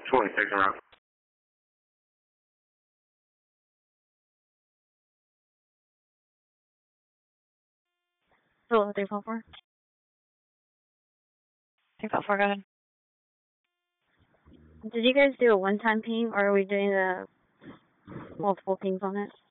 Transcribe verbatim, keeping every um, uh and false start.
twenty-six around. Hello, three four four. three four four, go ahead. Did you guys do a one-time ping, or are we doing the multiple pings on it?